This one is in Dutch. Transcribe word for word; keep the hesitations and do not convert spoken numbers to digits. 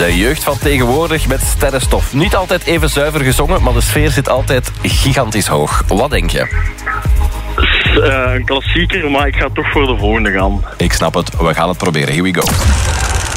De jeugd van tegenwoordig met sterrenstof. Niet altijd even zuiver gezongen, maar de sfeer zit altijd gigantisch hoog. Wat denk je? Uh, een klassieker, maar ik ga toch voor de volgende gaan. Ik snap het, we gaan het proberen. Here we go.